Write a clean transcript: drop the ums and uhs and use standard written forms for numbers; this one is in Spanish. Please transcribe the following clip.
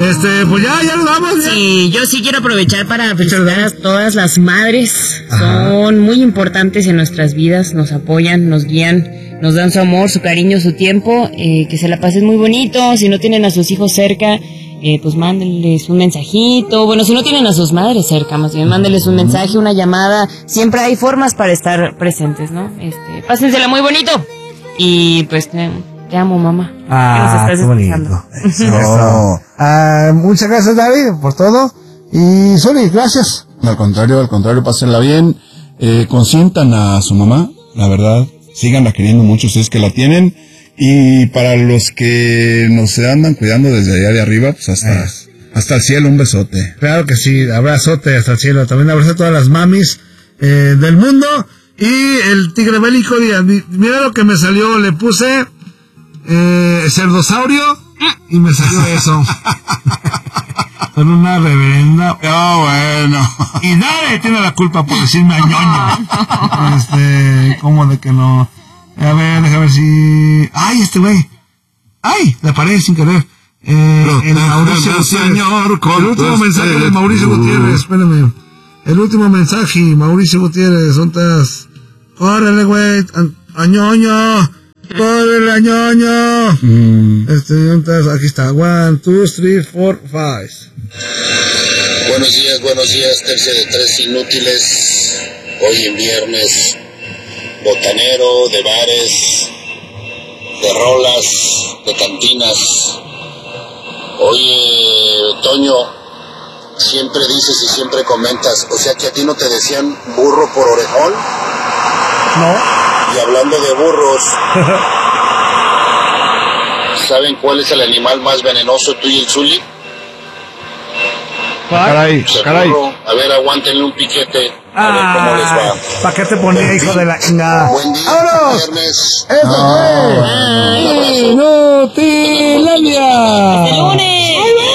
Pues ya nos vamos. ¿Ya? Sí, yo sí quiero aprovechar para felicitar a todas las madres. Ajá. Son muy importantes en nuestras vidas, nos apoyan, nos guían, nos dan su amor, su cariño, su tiempo, que se la pasen muy bonito. Si no tienen a sus hijos cerca, pues mándenles un mensajito. Bueno, si no tienen a sus madres cerca, más bien mándenles un mensaje, una llamada. Siempre hay formas para estar presentes, ¿no? Pásensela muy bonito. Y pues te amo, mamá. Qué bonito. Eso. Muchas gracias, David, por todo. Y Zuli, gracias. Al contrario, pásenla bien. Consientan a su mamá, la verdad. Síganla queriendo mucho, ustedes que la tienen. Y para los que nos andan cuidando desde allá de arriba, pues hasta el cielo, un besote. Claro que sí, abrazote hasta el cielo. También abrazo a todas las mamis del mundo. Y el tigre bélico, mira lo que me salió, le puse cerdosaurio y me salió eso. Con una reverenda. Bueno. Y nadie tiene la culpa por decirme a ñoño. ¿Cómo de que no? A ver, déjame ver si... ¡Ay, güey! ¡Ay! La paré sin querer. El Mauricio Gutiérrez. El último mensaje de Mauricio Gutiérrez. Espérame. El último mensaje, Mauricio Gutiérrez. ¿Dónde ¡órale, güey! ¡Añoño! ¡Órale, añoño! ¿Dónde aquí está. 1, 2, 3, 4, 5. Buenos días, tercia de tres inútiles. Hoy en viernes, botanero, de bares, de rolas, de cantinas. Oye, Toño, siempre dices y siempre comentas, o sea que a ti no te decían burro por orejón. No. Y hablando de burros, ¿saben cuál es el animal más venenoso, tú y el Zuli? Caray. A ver, aguántenle un piquete. A ver cómo les va. ¿Para qué te ponía, hijo de la chingada? Buen día, ¡vámonos! viernes. ¡Eso fue! ¡Nutilandia! ¡El lunes!